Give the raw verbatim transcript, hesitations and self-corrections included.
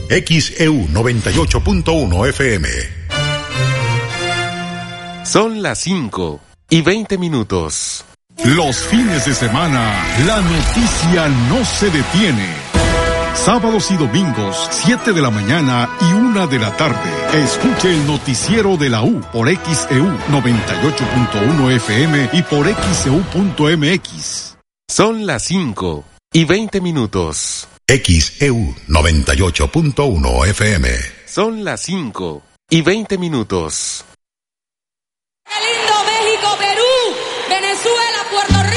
X E U noventa y ocho punto uno F M. Son las cinco y veinte minutos. Los fines de semana, la noticia no se detiene. Sábados y domingos, siete de la mañana y una de la tarde. Escuche el noticiero de la U por X E U noventa y ocho punto uno F M y por X E U punto M X. Son las cinco y veinte minutos. X E U noventa y ocho punto uno F M. Son las cinco y veinte minutos. ¡Qué lindo México, Perú, Venezuela, Puerto Rico!